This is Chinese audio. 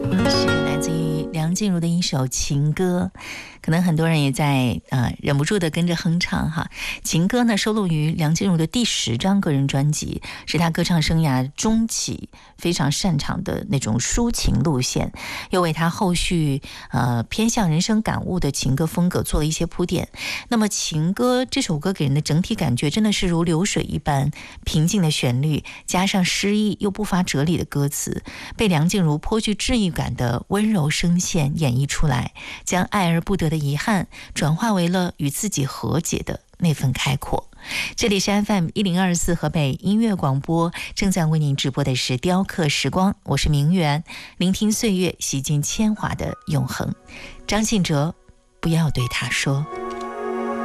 是来自于梁静茹的一首情歌，可能很多人也在忍不住的跟着哼唱哈。情歌呢收录于梁静茹的第10张个人专辑，是她歌唱生涯中期非常擅长的那种抒情路线，又为她后续偏向人生感悟的情歌风格做了一些铺垫。那么情歌这首歌给人的整体感觉真的是如流水一般平静的旋律，加上诗意又不乏哲理的歌词，被梁静茹颇具治愈感的温柔声线演绎出来，将爱而不得的遗憾转化为了与自己和解的那份开阔。这里是 FM1024 河北音乐广播，正在为您直播的是雕刻时光，我是明媛，聆听岁月洗尽铅华的永恒。张信哲，不要对他说。